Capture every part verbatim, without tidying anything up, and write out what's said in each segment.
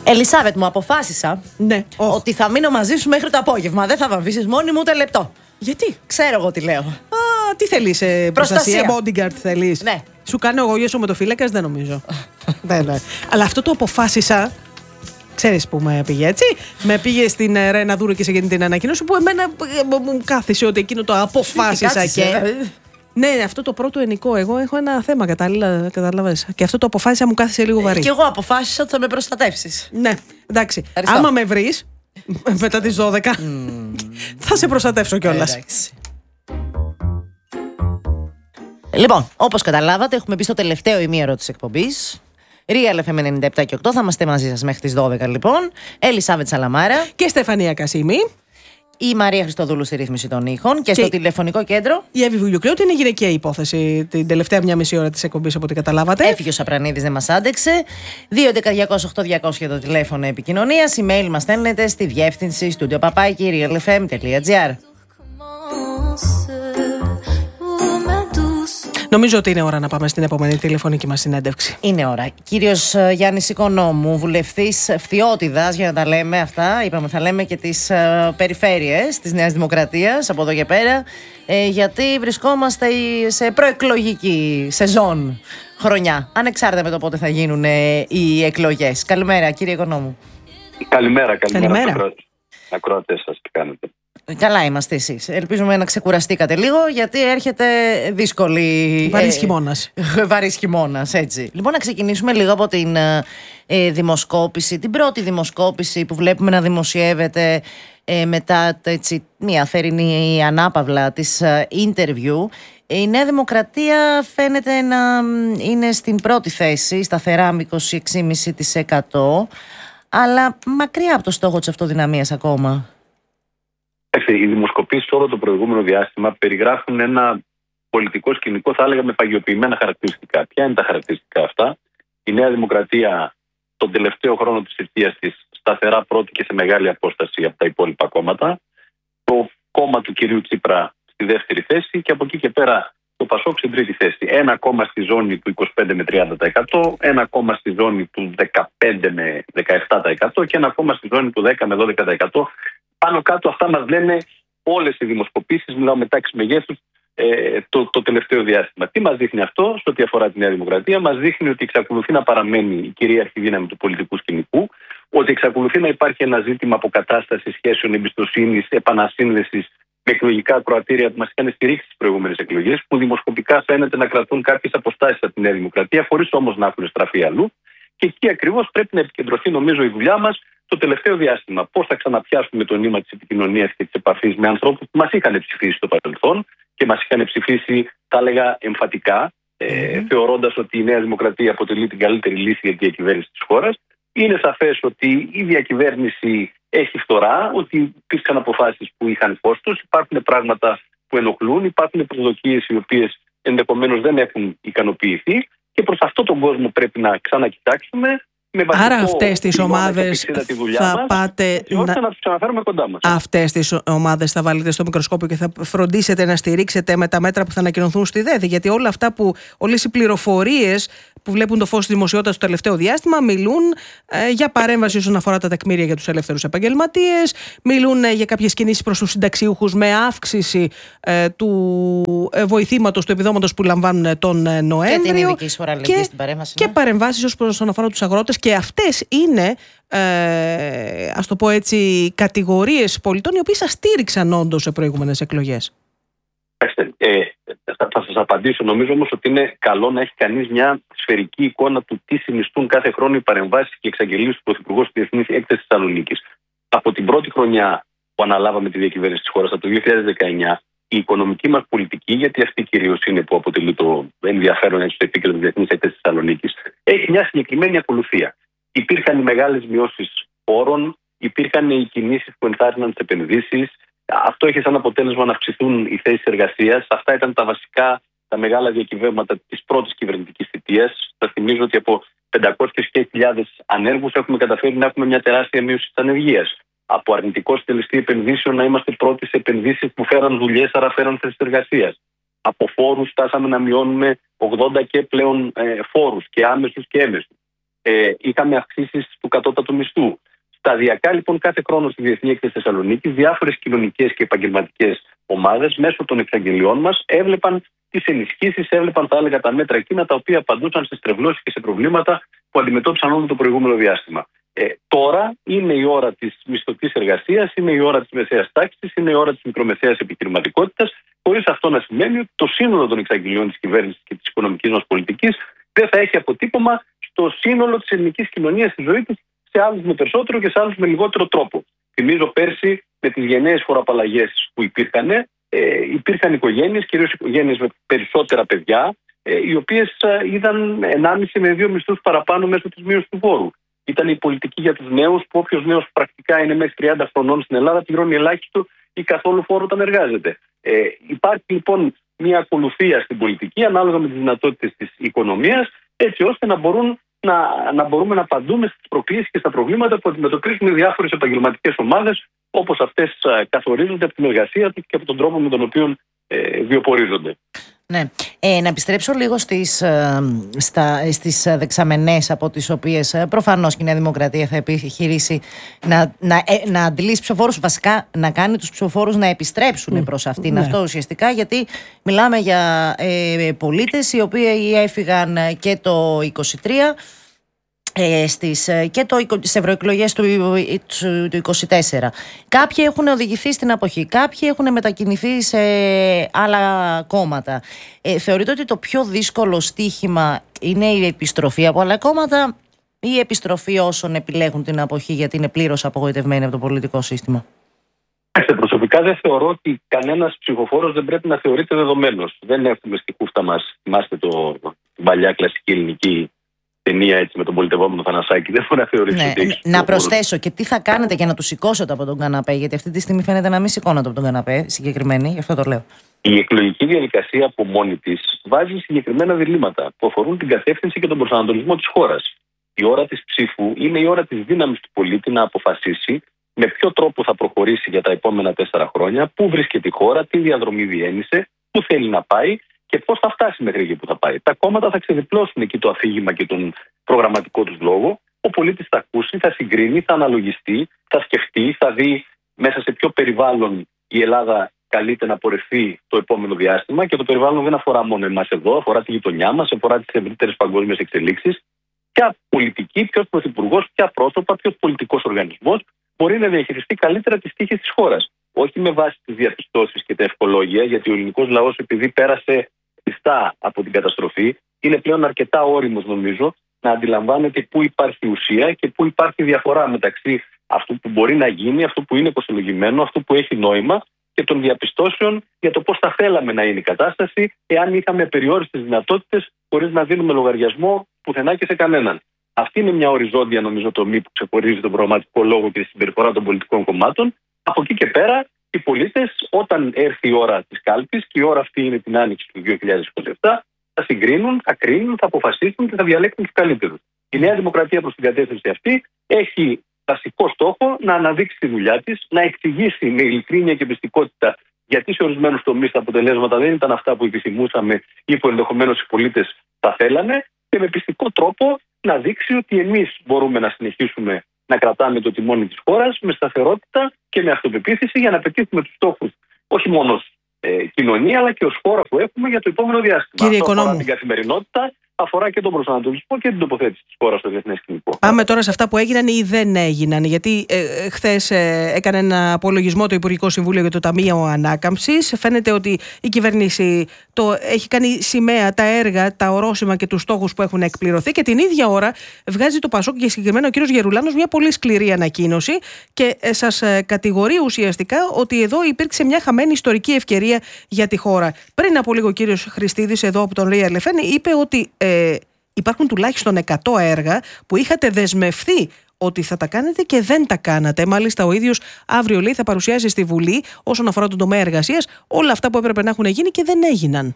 Ελισάβετ, μου αποφάσισα Ναι. ότι θα μείνω μαζί σου μέχρι το απόγευμα. Δεν θα βαμβίσεις μόνη μου ούτε λεπτό. Γιατί? Ξέρω εγώ τι λέω. Α, τι θέλεις, ε, προστασία, bodyguard θέλεις. Ναι. Σου κάνω εγώ γιο με το φύλακας, δεν νομίζω. δεν, ναι. Αλλά αυτό το αποφάσισα. Ξέρεις που με πήγε, έτσι. Με πήγε στην ε, Ρένα Δούρου και σε εκείνη την ανακοίνωση που εμένα ε, μου κάθισε ότι εκείνο το αποφάσισα και. Ναι, αυτό το πρώτο ενικό. Εγώ έχω ένα θέμα, κατάλαβες. Και αυτό το αποφάσισα, μου κάθισε λίγο βαρύ. Και εγώ αποφάσισα ότι θα με προστατεύσεις. Ναι, εντάξει. Ευχαριστώ. Άμα με βρεις μετά τις δώδεκα, mm. θα σε προστατεύσω κιόλας. Εντάξει. Λοιπόν, όπως καταλάβατε, έχουμε μπει στο τελευταίο ημίωρο της εκπομπής. Real εφ εμ ενενήντα επτά και οκτώ, θα είμαστε μαζί σας μέχρι τις δώδεκα λοιπόν. Ελισάβετ Σαλαμάρα και Στεφανία Κασίμη. Η Μαρία Χριστοδούλου στη ρύθμιση των ήχων και, και στο τηλεφωνικό κέντρο. Η Εύη Βουλιουκλέου, είναι γυναικεία υπόθεση την τελευταία μια μισή ώρα της εκπομπής, από ό,τι καταλάβατε. Έφυγε ο Σαπρανίδης, δεν μας άντεξε. δύο έντεκα διακόσια οκτώ διακόσια το τηλέφωνο επικοινωνίας. Email μας στέλνετε στη διεύθυνση studio παπάκι real f m dot g r. Νομίζω ότι είναι ώρα να πάμε στην επόμενη τηλεφωνική μας συνέντευξη. Είναι ώρα. Κύριος Γιάννης Οικονόμου, βουλευτής Φθιώτιδας, για να τα λέμε αυτά. Είπαμε, θα λέμε και τις uh, περιφέρειες της Νέας Δημοκρατίας από εδώ και πέρα. Ε, γιατί βρισκόμαστε σε προεκλογική σεζόν χρονιά. Ανεξάρτητα με το πότε θα γίνουν ε, οι εκλογές. Καλημέρα, κύριε Οικονόμου. Καλημέρα, καλημέρα. Καλημέρα. Ακροατές σας, τι κάνετε? Καλά είμαστε εσείς. Ελπίζουμε να ξεκουραστήκατε λίγο, γιατί έρχεται δύσκολη. Βαρύς χειμώνας. Ε, βαρύς χειμώνας, έτσι. Λοιπόν, να ξεκινήσουμε λίγο από την ε, δημοσκόπηση. Την πρώτη δημοσκόπηση που βλέπουμε να δημοσιεύεται ε, μετά έτσι, μια θερινή ανάπαυλα της ε, interview. Η Νέα Δημοκρατία φαίνεται να είναι στην πρώτη θέση, σταθερά με είκοσι έξι κόμμα πέντε τοις εκατό, αλλά μακριά από το στόχο της αυτοδυναμίας ακόμα. Οι δημοσκοπήσεις όλο το προηγούμενο διάστημα περιγράφουν ένα πολιτικό σκηνικό, θα έλεγα, με παγιοποιημένα χαρακτηριστικά. Ποια είναι τα χαρακτηριστικά αυτά? Η Νέα Δημοκρατία τον τελευταίο χρόνο της θητείας της σταθερά πρώτη και σε μεγάλη απόσταση από τα υπόλοιπα κόμματα. Το κόμμα του κυρίου Τσίπρα στη δεύτερη θέση και από εκεί και πέρα το Πασόκ στην τρίτη θέση. Ένα κόμμα στη ζώνη του είκοσι πέντε με τριάντα τοις εκατό, ένα κόμμα στη ζώνη του δεκαπέντε με δεκαεπτά τοις εκατό και ένα κόμμα στη ζώνη του δέκα με δώδεκα τοις εκατό. Πάνω κάτω αυτά μας λένε όλες οι δημοσκοπήσεις, μιλάω με τάξη μεγέθους, ε, το, το τελευταίο διάστημα. Τι μας δείχνει αυτό σε ό,τι αφορά τη Νέα Δημοκρατία? Μας δείχνει ότι εξακολουθεί να παραμένει η κυρίαρχη δύναμη του πολιτικού σκηνικού, ότι εξακολουθεί να υπάρχει ένα ζήτημα αποκατάστασης σχέσεων εμπιστοσύνης, επανασύνδεσης με εκλογικά ακροατήρια που μας είχαν στηρίξει στις προηγούμενες εκλογές, που δημοσκοπικά φαίνεται να κρατούν κάποιες αποστάσεις από τη Νέα Δημοκρατία, χωρίς όμως να έχουν στραφεί αλλού. Και εκεί ακριβώς πρέπει να επικεντρωθεί, νομίζω, η δουλειά μας το τελευταίο διάστημα. Πώς θα ξαναπιάσουμε το νήμα της επικοινωνίας και της επαφής με ανθρώπους που μας είχαν ψηφίσει στο παρελθόν και μας είχαν ψηφίσει, θα έλεγα, εμφατικά, mm-hmm. ε, θεωρώντας ότι η Νέα Δημοκρατία αποτελεί την καλύτερη λύση για τη διακυβέρνηση της χώρας. Είναι σαφές ότι η διακυβέρνηση έχει φθορά, ότι υπήρξαν αποφάσεις που είχαν κόστος, υπάρχουν πράγματα που ενοχλούν, υπάρχουν προσδοκίες οι οποίες ενδεχομένως δεν έχουν ικανοποιηθεί και προς αυτόν τον κόσμο πρέπει να ξανακοιτάξουμε. Άρα αυτές τις ομάδες θα μας, πάτε να... να τους ξαναφέρουμε κοντά μας. Αυτές τις ομάδες θα βάλετε στο μικροσκόπιο και θα φροντίσετε να στηρίξετε με τα μέτρα που θα ανακοινωθούν στη ΔΕΔ. Γιατί όλα αυτά που, όλες οι πληροφορίες που βλέπουν το φως της δημοσιότητας το τελευταίο διάστημα μιλούν ε, για παρέμβαση όσον αφορά τα τεκμήρια για τους ελεύθερους επαγγελματίες, μιλούν ε, για κάποιες κινήσεις προς τους συνταξιούχους με αύξηση ε, του ε, βοηθήματος, του επιδόματος που λαμβάνουν ε, τον ε, Νοέμβριο. Και την ειδική εισφοραλεγγύη στην παρέμβαση. Και ναι. παρεμβάσεις όσον αφορά τους αγρότες. Και αυτές είναι, ε, ας το πω έτσι, κατηγορίες πολιτών οι οποίες σας στήριξαν όντως σε προηγούμενες εκλογές. Ε, θα, θα σας απαντήσω. Νομίζω όμως ότι είναι καλό να έχει κανείς μια σφαιρική εικόνα του τι συνιστούν κάθε χρόνο οι παρεμβάσεις και εξαγγελίες του Πρωθυπουργού στη Διεθνή Έκθεση Θεσσαλονίκης. Από την πρώτη χρονιά που αναλάβαμε τη διακυβέρνηση της χώρας, από το δύο χιλιάδες δεκαεννιά, η οικονομική μας πολιτική, γιατί αυτή κυρίως είναι που αποτελεί το ενδιαφέρον έτσι, στο επίκεντρο της Διεθνής Έκθεσης Θεσσαλονίκης, έχει μια συγκεκριμένη ακολουθία. Υπήρχαν οι μεγάλες μειώσεις φόρων, υπήρχαν οι κινήσεις που ενθάρρυναν τις επενδύσεις. Αυτό είχε σαν αποτέλεσμα να αυξηθούν οι θέσεις εργασίας. Αυτά ήταν τα βασικά, τα μεγάλα διακυβέρματα της πρώτης κυβερνητικής θητείας. Θα θυμίζω ότι από πεντακόσιες χιλιάδες ανέργους έχουμε καταφέρει να έχουμε μια τεράστια μείωση της ανεργίας. Από αρνητικό συντελεστή επενδύσεων να είμαστε πρώτοι σε επενδύσεις που φέραν δουλειές, άρα φέραν θέσεις εργασίας. Από φόρους φτάσαμε να μειώνουμε ογδόντα και πλέον ε, φόρους και άμεσους και έμεσους. Ε, είχαμε αυξήσεις του κατώτατου μισθού. Σταδιακά λοιπόν κάθε χρόνο στη Διεθνή Έκθεση Θεσσαλονίκης διάφορες κοινωνικές και επαγγελματικές ομάδες μέσω των εξαγγελιών μας έβλεπαν τις ενισχύσεις, έβλεπαν θα έλεγα τα μέτρα εκείνα τα οποία απαντούσαν στις τρευλώσεις και σε προβλήματα που αντιμετώπισαν όλο το προηγούμενο διάστημα. Ε, τώρα είναι η ώρα της μισθωτής εργασίας, είναι η ώρα της μεσαίας τάξης, είναι η ώρα της μικρομεσαίας επιχειρηματικότητας, χωρίς αυτό να σημαίνει ότι το σύνολο των εξαγγελιών της κυβέρνησης και της οικονομικής μας πολιτικής δεν θα έχει αποτύπωμα στο σύνολο της ελληνικής κοινωνίας, στη ζωή της, σε άλλους με περισσότερο και σε άλλους με λιγότερο τρόπο. Θυμίζω πέρσι με τις γενναίες φοροαπαλλαγές που υπήρχαν, ε, υπήρχαν οικογένειες, κυρίως οικογένειες με περισσότερα παιδιά, ε, οι οποίες ε, είδαν ενάμιση με δύο μισθούς παραπάνω μέσω της μείωσης του φόρου. Ήταν η πολιτική για τους νέους, που όποιος νέος πρακτικά είναι μέχρι τριάντα χρονών στην Ελλάδα πληρώνει ελάχιστο ή καθόλου φόρο όταν εργάζεται. Ε, υπάρχει λοιπόν μια ακολουθία στην πολιτική ανάλογα με τις δυνατότητες της οικονομίας, έτσι ώστε να, μπορούν, να, να μπορούμε να απαντούμε στις προκλήσεις και στα προβλήματα που αντιμετωπίζουν οι διάφορες επαγγελματικές ομάδες, όπως αυτές καθορίζονται από την εργασία τους και από τον τρόπο με τον οποίο ε, βιοπορίζονται. Ναι. Ε, να επιστρέψω λίγο στις, στα, στις δεξαμενές από τις οποίες προφανώς και η Νέα Δημοκρατία θα επιχειρήσει να, να, ε, να αντλήσει ψηφοφόρους, βασικά να κάνει τους ψηφοφόρους να επιστρέψουν mm. προς αυτήν. Ναι. Αυτό ουσιαστικά, γιατί μιλάμε για ε, πολίτες οι οποίοι έφυγαν και το είκοσι τρία Ε, στις, και το, στις ευρωεκλογές του, του, του είκοσι τέσσερα. Κάποιοι έχουν οδηγηθεί στην αποχή, κάποιοι έχουν μετακινηθεί σε άλλα κόμματα. Ε, θεωρείτε ότι το πιο δύσκολο στίχημα είναι η επιστροφή από άλλα κόμματα ή η επιστροφή όσων επιλέγουν την αποχή γιατί είναι πλήρως απογοητευμένοι από το πολιτικό σύστημα? Προσωπικά δεν θεωρώ ότι κανένας ψηφοφόρος δεν πρέπει να θεωρείται δεδομένος. Δεν έχουμε στη χούφτα μας, θυμάστε το, την παλιά κλασική ελληνική ταινία έτσι, με τον πολιτευόμενο Θανασάκη, δεν μπορεί να θεωρήσει. Ναι, ότι να προσθέσω και τι θα κάνετε για να του σηκώσετε από τον καναπέ, γιατί αυτή τη στιγμή φαίνεται να μην σηκώνονται από τον καναπέ, συγκεκριμένη, γι' αυτό το λέω. Η εκλογική διαδικασία από μόνη της βάζει συγκεκριμένα διλήμματα που αφορούν την κατεύθυνση και τον προσανατολισμό της χώρας. Η ώρα της ψήφου είναι η ώρα της δύναμης του πολίτη να αποφασίσει με ποιο τρόπο θα προχωρήσει για τα επόμενα τέσσερα χρόνια, πού βρίσκεται η χώρα, τι διαδρομή διένυσε, πού θέλει να πάει και πώς θα φτάσει μέχρι εκεί που θα πάει. Τα κόμματα θα ξεδιπλώσουν εκεί το αφήγημα και τον προγραμματικό τους λόγο. Ο πολίτης θα ακούσει, θα συγκρίνει, θα αναλογιστεί, θα σκεφτεί, θα δει μέσα σε ποιο περιβάλλον η Ελλάδα καλείται να πορευθεί το επόμενο διάστημα. Και το περιβάλλον δεν αφορά μόνο εμάς εδώ, αφορά τη γειτονιά μας, αφορά τις ευρύτερες παγκόσμιες εξελίξεις. Ποια πολιτική, ποιος πρωθυπουργός, ποια πρόσωπα, ποιος πολιτικός οργανισμός μπορεί να διαχειριστεί καλύτερα τις τύχες της χώρας. Όχι με βάση τις διαπιστώσεις και τα ευχολόγια, γιατί ο ελληνικός λαός, επειδή πέρασε πιστά από την καταστροφή, είναι πλέον αρκετά όριμος, νομίζω, να αντιλαμβάνεται πού υπάρχει ουσία και πού υπάρχει διαφορά μεταξύ αυτού που μπορεί να γίνει, αυτού που είναι κοστολογημένο, αυτού που έχει νόημα και των διαπιστώσεων για το πώς θα θέλαμε να είναι η κατάσταση, εάν είχαμε περιόριστες δυνατότητες, χωρίς να δίνουμε λογαριασμό πουθενά και σε κανέναν. Αυτή είναι μια οριζόντια, νομίζω, τομή που ξεχωρίζει τον προγραμματικό λόγο και τη συμπεριφορά των πολιτικών κομμάτων. Από εκεί και πέρα, οι πολίτες, όταν έρθει η ώρα της κάλπης, και η ώρα αυτή είναι την άνοιξη του δύο χιλιάδες είκοσι επτά, θα συγκρίνουν, θα κρίνουν, θα αποφασίσουν και θα διαλέξουν τους καλύτερους. Η Νέα Δημοκρατία προς την κατεύθυνση αυτή έχει βασικό στόχο να αναδείξει τη δουλειά της, να εξηγήσει με ειλικρίνεια και πιστικότητα γιατί σε ορισμένους τομείς τα αποτελέσματα δεν ήταν αυτά που επιθυμούσαμε ή που ενδεχομένως οι πολίτες θα θέλανε, και με πιστικό τρόπο να δείξει ότι εμείς μπορούμε να συνεχίσουμε να κρατάμε το τιμόνι της χώρας με σταθερότητα και με αυτοπεποίθηση για να πετύχουμε τους στόχους όχι μόνο ως ε, κοινωνία αλλά και ως χώρα που έχουμε για το επόμενο διάστημα. Κύριε Αυτό Οικονόμου, αφορά την καθημερινότητα, αφορά και τον προσανατολισμό και την τοποθέτηση της χώρας στο διεθνές σκηνικό. Πάμε τώρα σε αυτά που έγιναν ή δεν έγιναν. Γιατί ε, χθες ε, έκανε ένα απολογισμό το Υπουργικό Συμβούλιο για το Ταμείο Ανάκαμψης. Φαίνεται ότι η κυβέρνηση το έχει κάνει σημαία τα έργα, τα ορόσημα και τους στόχους που έχουν εκπληρωθεί. Και την ίδια ώρα βγάζει το Πασόκ και συγκεκριμένα ο κύριος Γερουλάνος μια πολύ σκληρή ανακοίνωση και ε, σας ε, κατηγορεί ουσιαστικά ότι εδώ υπήρξε μια χαμένη ιστορική ευκαιρία για τη χώρα. Πριν από λίγο ο κύριος Χριστίδης εδώ από τον Real εφ εμ είπε ότι Ε, υπάρχουν τουλάχιστον εκατό έργα που είχατε δεσμευθεί ότι θα τα κάνετε και δεν τα κάνατε. Μάλιστα, ο ίδιος αύριο λέει θα παρουσιάσει στη Βουλή όσον αφορά τον τομέα εργασίας όλα αυτά που έπρεπε να έχουν γίνει και δεν έγιναν.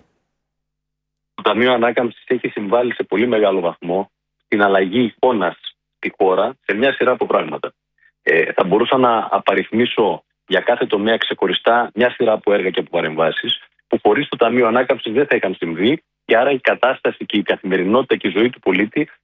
Το Ταμείο Ανάκαμψης έχει συμβάλει σε πολύ μεγάλο βαθμό στην αλλαγή εικόνας στη χώρα σε μια σειρά από πράγματα. Ε, θα μπορούσα να απαριθμίσω για κάθε τομέα ξεχωριστά μια σειρά από έργα και από παρεμβάσεις που χωρίς το Ταμείο Ανάκαμψης δεν θα είχαν συμβεί. Και άρα η κατάσταση και η καθημερινότητα και η ζωή του πολίτη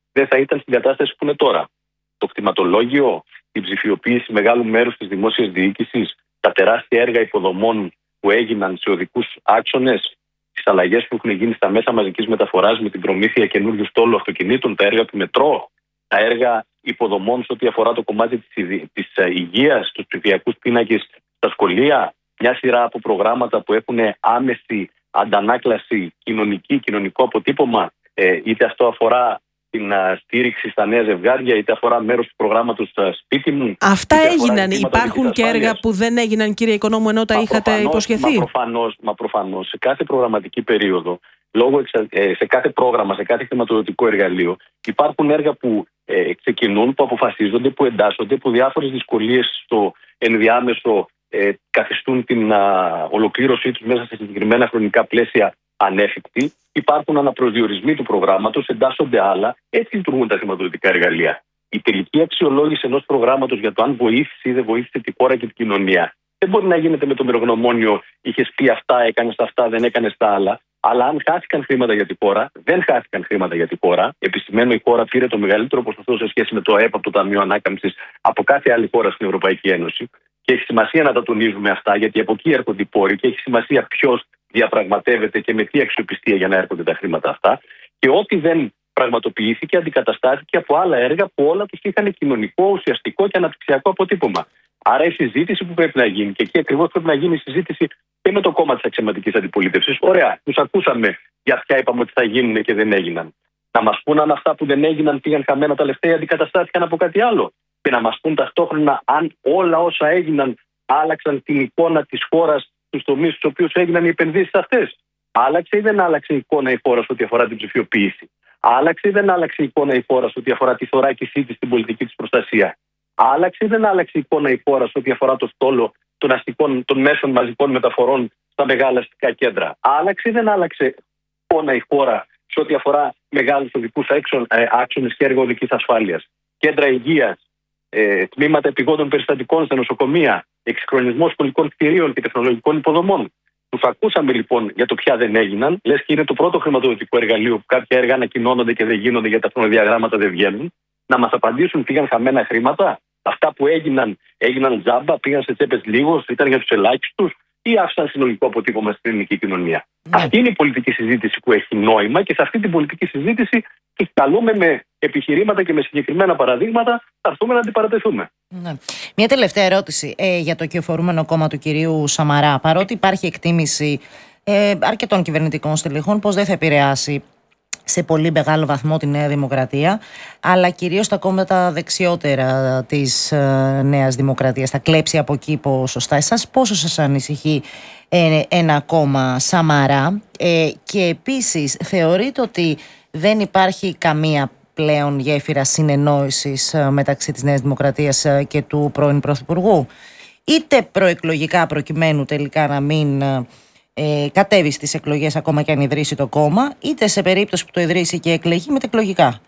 δεν θα ήταν στην κατάσταση που είναι τώρα. Το κτηματολόγιο, η ψηφιοποίηση μεγάλου μέρους της δημόσιας διοίκησης, τα τεράστια έργα υποδομών που έγιναν σε οδικούς άξονες, τις αλλαγές που έχουν γίνει στα μέσα μαζικής μεταφοράς με την προμήθεια καινούριου στόλου αυτοκινήτων, τα έργα του μετρό, τα έργα υποδομών σε ό,τι αφορά το κομμάτι της, της υγείας, τους ψηφιακούς πίνακες στα σχολεία, μια σειρά από προγράμματα που έχουν άμεση αντανάκλαση κοινωνική, κοινωνικό αποτύπωμα, ε, είτε αυτό αφορά την uh, στήριξη στα νέα ζευγάρια, είτε αφορά μέρος του προγράμματος uh, σπίτι μου. Αυτά έγιναν. Υπάρχουν και έργα που δεν έγιναν, κύριε Οικονόμου, ενώ τα μα είχατε προφανώς, υποσχεθεί. Μα προφανώς, μα προφανώς, σε κάθε προγραμματική περίοδο, λόγω εξα... ε, σε κάθε πρόγραμμα, σε κάθε χρηματοδοτικό εργαλείο, υπάρχουν έργα που ε, ξεκινούν, που αποφασίζονται, που εντάσσονται, που διάφορες δυσκολίες στο ενδιάμεσο ε, καθιστούν την α, ολοκλήρωσή τους μέσα σε συγκεκριμένα χρονικά πλαίσια ανέφικτη. Υπάρχουν αναπροσδιορισμοί του προγράμματος, εντάσσονται άλλα. Έτσι λειτουργούν τα χρηματοδοτικά εργαλεία. Η τελική αξιολόγηση ενός προγράμματος για το αν βοήθησε ή δεν βοήθησε τη χώρα και την κοινωνία δεν μπορεί να γίνεται με το μερογνωμόνιο. Είχες πει αυτά, έκανες αυτά, δεν έκανες τα άλλα. Αλλά αν χάθηκαν χρήματα για τη χώρα, δεν χάθηκαν χρήματα για τη χώρα. Επισημαίνω, η χώρα πήρε το μεγαλύτερο ποσοστό σε σχέση με το ΑΕΠ από το Ταμείο Ανάκαμψης από κάθε άλλη χώρα στην Ευρωπαϊκή Ένωση. Και έχει σημασία να τα τονίζουμε αυτά, γιατί από εκεί έρχονται οι πόροι και έχει σημασία ποιος διαπραγματεύεται και με τι αξιοπιστία για να έρχονται τα χρήματα αυτά. Και ό,τι δεν πραγματοποιήθηκε αντικαταστάθηκε από άλλα έργα που όλα τους είχαν κοινωνικό, ουσιαστικό και αναπτυξιακό αποτύπωμα. Άρα η συζήτηση που πρέπει να γίνει, και εκεί ακριβώς πρέπει να γίνει η συζήτηση και με το κόμμα της αξιωματικής αντιπολίτευσης. Ωραία, τους ακούσαμε για ποια είπαμε ότι θα γίνουν και δεν έγιναν. Να μας πούν αν αυτά που δεν έγιναν πήγαν χαμένα τα λεφτά ή αντικαταστάθηκαν από κάτι άλλο. Και να μας πούν ταυτόχρονα αν όλα όσα έγιναν άλλαξαν την εικόνα της χώρας στους τομείς στους οποίους έγιναν οι επενδύσεις αυτές. Άλλαξε ή δεν άλλαξε η εικόνα η χώρα σε ό,τι αφορά την ψηφιοποίηση. Άλλαξε ή δεν άλλαξε η εικόνα η χώρα σε ό,τι αφορά τη θωράκισή της στην πολιτική της προστασία. Άλλαξε ή δεν άλλαξε η εικόνα η χώρα σε ό,τι αφορά το στόλο των, αστικών, των μέσων μαζικών μεταφορών στα μεγάλα αστικά κέντρα. Άλλαξε ή δεν άλλαξε η εικόνα η χώρα σε ό,τι αφορά μεγάλους οδικούς άξονες και έργα οδικής ασφάλειας. Κέντρα υγείας, ε, τμήματα επιγόντων περιστατικών στα νοσοκομεία, εξυγχρονισμός σχολικών κτηρίων και τεχνολογικών υποδομών. Τους ακούσαμε λοιπόν για το ποια δεν έγιναν, λες και είναι το πρώτο χρηματοδοτικό εργαλείο που κάποια έργα ανακοινώνονται και δεν γίνονται γιατί τα χρονοδιαγράμματα δεν βγαίνουν. Να μας απαντήσουν, πήγαν χαμένα χρήματα, αυτά που έγιναν, έγιναν τζάμπα, πήγαν σε τσέπες λίγους, ήταν για τους ελάχιστους ή άφησαν συνολικό αποτύπωμα στην ελληνική κοινωνία. Ναι. Αυτή είναι η πολιτική συζήτηση που έχει νόημα και σε αυτή την πολιτική συζήτηση τους καλούμε με επιχειρήματα και με συγκεκριμένα παραδείγματα, θα έρθουμε να αντιπαρατεθούμε. Ναι. Μια τελευταία ερώτηση ε, για το κυοφορούμενο κόμμα του κυρίου Σαμαρά. Παρότι υπάρχει εκτίμηση ε, αρκετών κυβερνητικών στελεχών πως δεν θα επηρεάσει σε πολύ μεγάλο βαθμό τη Νέα Δημοκρατία, αλλά κυρίως τα κόμματα δεξιότερα της ε, Νέας Δημοκρατίας θα κλέψει από εκεί ποσοστά. Εσάς πόσο σας ανησυχεί ε, ένα κόμμα Σαμαρά ε, και επίσης θεωρείτε ότι δεν υπάρχει καμία πλέον γέφυρα συνεννόησης ε, μεταξύ της Νέας Δημοκρατίας ε, και του πρώην Πρωθυπουργού, είτε προεκλογικά προκειμένου τελικά να μην ε, Ε, κατέβει στις εκλογές ακόμα και αν ιδρύσει το κόμμα, είτε σε περίπτωση που το ιδρύσει και εκλεγεί μετεκλογικά?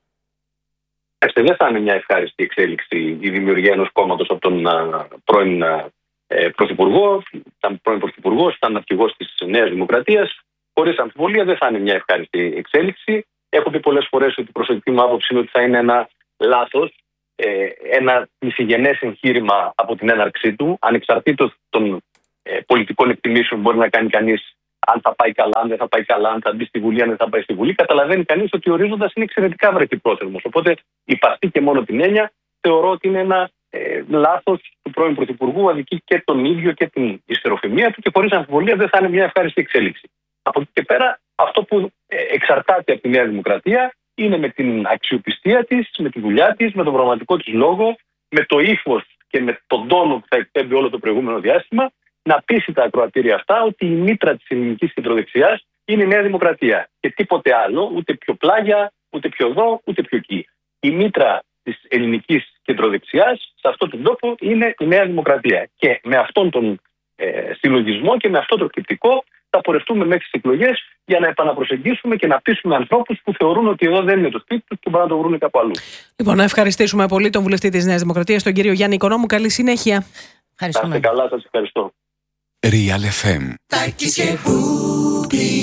Έστε, δεν θα είναι μια ευχάριστη εξέλιξη η δημιουργία ενός κόμματος από τον α, πρώην α, ε, Πρωθυπουργό. Ήταν πρώην Πρωθυπουργός, ήταν αρχηγός της Νέας Δημοκρατίας. Χωρίς αμφιβολία δεν θα είναι μια ευχάριστη εξέλιξη. Έχω πει πολλές φορές ότι η προσωπική μου άποψη είναι ότι θα είναι ένα λάθος, ε, ένα μισηγενές εγχείρημα από την έναρξή του, ανεξαρτήτως των πολιτικών εκτιμήσεων μπορεί να κάνει κανείς αν θα πάει καλά, αν δεν θα πάει καλά, αν θα μπει στη Βουλή, αν δεν θα πάει στη Βουλή. Καταλαβαίνει κανείς ότι ο ορίζοντας είναι εξαιρετικά βραχυπρόθεσμος. Οπότε, υπαρθεί και μόνο την έννοια, θεωρώ ότι είναι ένα ε, λάθος του πρώην Πρωθυπουργού, αδικεί και τον ίδιο και την ιστεροφημία του και χωρίς αμφιβολία δεν θα είναι μια ευχάριστη εξέλιξη. Από εκεί και πέρα, αυτό που ε, εξαρτάται από τη Νέα Δημοκρατία είναι με την αξιοπιστία της, με τη δουλειά της, με τον πραγματικό της λόγο, με το ύφος και με τον τόνο που θα εκπέμπει όλο το προηγούμενο διάστημα, να πείσει τα ακροατήρια αυτά ότι η μήτρα της ελληνικής κεντροδεξιάς είναι η Νέα Δημοκρατία. Και τίποτε άλλο, ούτε πιο πλάγια, ούτε πιο εδώ, ούτε πιο εκεί. Η μήτρα της ελληνικής κεντροδεξιάς σε αυτόν τον τόπο είναι η Νέα Δημοκρατία. Και με αυτόν τον ε, συλλογισμό και με αυτό το κριτικό θα πορευτούμε μέχρι τις εκλογές για να επαναπροσεγγίσουμε και να πείσουμε ανθρώπους που θεωρούν ότι εδώ δεν είναι το σπίτι τους και μπορούν να το βρουν κάπου αλλού. Λοιπόν, να ευχαριστήσουμε πολύ τον βουλευτή της Νέας Δημοκρατίας, τον κύριο Γιάννη Οικονόμου. Καλή συνέχεια. Ευχαριστούμε. Καλά, σας ευχαριστώ. Real εφ εμ.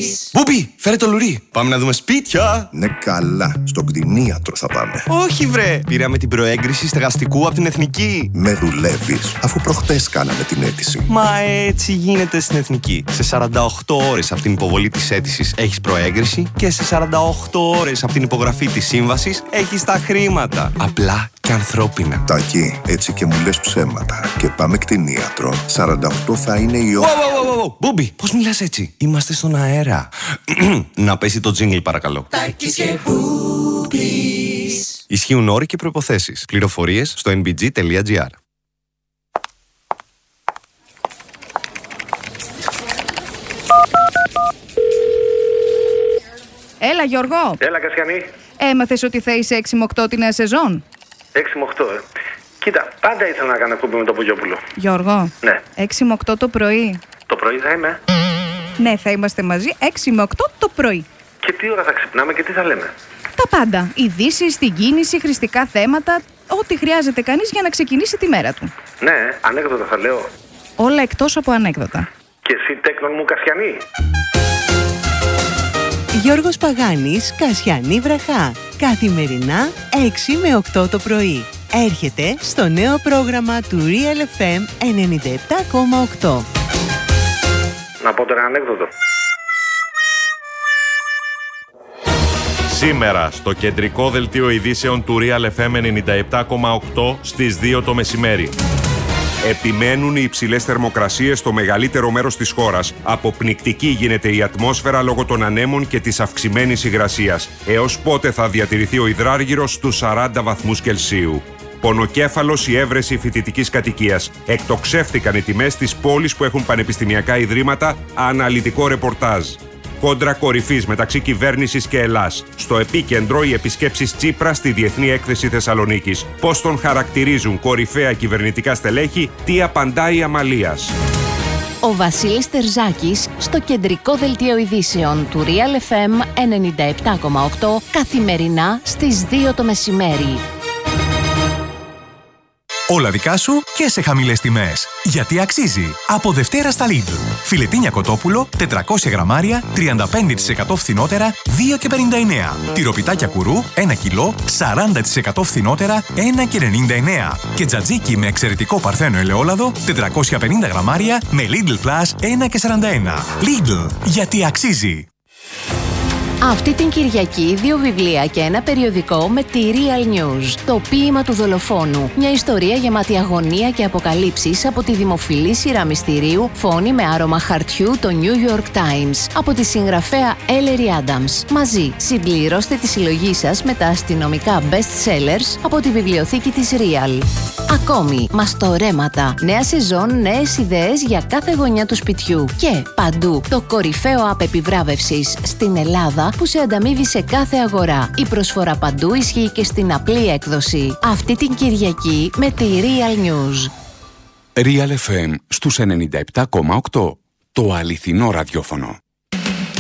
Μπούμπι, φέρε το λουρί. Πάμε να δούμε σπίτια. Ναι, καλά. Στον κτηνίατρο θα πάμε. Όχι, βρε. Πήραμε την προέγκριση στεγαστικού από την Εθνική. Με δουλεύεις, αφού προχτές κάναμε την αίτηση. Μα έτσι γίνεται στην Εθνική. Σε σαράντα οκτώ ώρες από την υποβολή της αίτησης έχεις προέγκριση και σε σαράντα οκτώ ώρες από την υπογραφή της σύμβασης έχεις τα χρήματα. Απλά και ανθρώπινα. Τάκη, έτσι και μου λες ψέματα. Και πάμε κτηνίατρο. σαράντα οκτώ θα είναι η ώρα. Μπούμπι, πώς μιλάς έτσι? Είμαστε στον αέρα. Να πέσει το τζίνγκλ, παρακαλώ. Τάκης και Μπούμπης. Ισχύουν όροι και προϋποθέσεις. Πληροφορίες στο εν μπι τζι τελεία τζι άρ. Έλα, Γιώργο. Έλα, Κασιανή. Έμαθες ότι θα είσαι έξι με οκτώ τη νέα σεζόν? έξι με οκτώ, ε. Κοίτα, πάντα ήθελα να κάνω εκπομπή με τον Πογιόπουλο. Γιώργο. Ναι. έξι με οκτώ το πρωί. Το πρωί θα είμαι. Ναι, θα είμαστε μαζί έξι με οκτώ το πρωί. Και τι ώρα θα ξυπνάμε και τι θα λέμε? Τα πάντα. Ειδήσεις, την κίνηση, χρηστικά θέματα. Ό,τι χρειάζεται κανείς για να ξεκινήσει τη μέρα του. Ναι, ανέκδοτα θα λέω. Όλα εκτός από ανέκδοτα. Και εσύ, τέκνον μου, Κασιανή. Γιώργος Παγάνης, Κασιανή Βραχά. Καθημερινά έξι με οκτώ το πρωί. Έρχεται στο νέο πρόγραμμα του Real εφ εμ ενενήντα επτά κόμμα οκτώ. Να πω τώρα ανέκδοτο. Σήμερα στο κεντρικό δελτίο ειδήσεων του Real εφ εμ ενενήντα επτά κόμμα οκτώ στις δύο το μεσημέρι. Επιμένουν οι υψηλές θερμοκρασίες στο μεγαλύτερο μέρος της χώρας. Αποπνικτική γίνεται η ατμόσφαιρα λόγω των ανέμων και της αυξημένης υγρασίας. Έως πότε θα διατηρηθεί ο υδράργυρος στους σαράντα βαθμούς Κελσίου. Πονοκέφαλος η έβρεση φοιτητικής κατοικίας. Εκτοξεύτηκαν οι τιμές στις πόλεις που έχουν πανεπιστημιακά ιδρύματα. Αναλυτικό ρεπορτάζ. Κόντρα κορυφής μεταξύ κυβέρνησης και Ελλάς. Στο επίκεντρο οι επισκέψεις Τσίπρα στη Διεθνή Έκθεση Θεσσαλονίκης. Πώς τον χαρακτηρίζουν κορυφαία κυβερνητικά στελέχη, τι απαντάει η Αμαλίας. Ο Βασίλης Τερζάκης στο κεντρικό δελτίο ειδήσεων του Real εφ εμ ενενήντα επτά κόμμα οκτώ καθημερινά στις δύο το μεσημέρι. Όλα δικά σου και σε χαμηλές τιμές. Γιατί αξίζει. Από Δευτέρα στα Lidl. Φιλετίνια κοτόπουλο, τετρακόσια γραμμάρια, τριάντα πέντε τοις εκατό φθηνότερα, δύο και πενήντα εννέα. Τυροπιτάκια κουρού, ένα κιλό, σαράντα τοις εκατό φθηνότερα, ένα και ενενήντα εννέα. Και τζατζίκι με εξαιρετικό παρθένο ελαιόλαδο, τετρακόσια πενήντα γραμμάρια, με Lidl Plus, ένα και σαράντα ένα. Lidl. Γιατί αξίζει. Αυτή την Κυριακή δύο βιβλία και ένα περιοδικό με τη Real News. Το ποίημα του δολοφόνου. Μια ιστορία γεμάτη αγωνία και αποκαλύψεις από τη δημοφιλή σειρά μυστηρίου Φόνη με άρωμα χαρτιού, το New York Times. Από τη συγγραφέα Ellery Adams. Μαζί συμπληρώστε τη συλλογή σας με τα αστυνομικά best sellers από τη βιβλιοθήκη της Real. Ακόμη, μαστορέματα. Νέα σεζόν, νέες ιδέες για κάθε γωνιά του σπιτιού. Και παντού το κορυφαίο app επιβράβευσης στην Ελλάδα που σε ανταμείβει σε κάθε αγορά. Η προσφορά παντού ισχύει και στην απλή έκδοση. Αυτή την Κυριακή με τη Real News. Real εφ εμ στους ενενήντα επτά κόμμα οκτώ. Το αληθινό ραδιόφωνο.